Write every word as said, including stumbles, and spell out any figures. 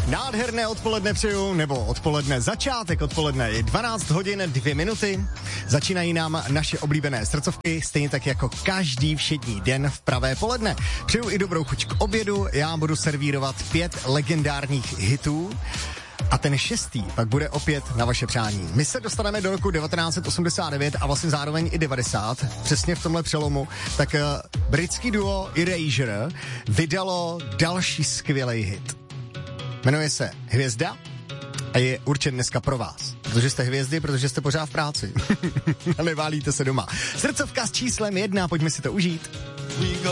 Nádherné odpoledne přeju, nebo odpoledne, začátek odpoledne je dvanáct hodin dvě minuty. Začínají nám naše oblíbené srdcovky, stejně tak jako každý všední den v pravé poledne. Přeju i dobrou chuť k obědu, já budu servírovat pět legendárních hitů. A ten šestý pak bude opět na vaše přání. My se dostaneme do roku devatenáct set osmdesát devět a vlastně zároveň i devadesát, přesně v tomhle přelomu, tak uh, britský duo Erasure vydalo další skvělý hit. Jmenuje se Hvězda a je určen dneska pro vás. Protože jste hvězdy, protože jste pořád v práci. A neválíte se doma. Srdcovka s číslem jedna, pojďme si to užít.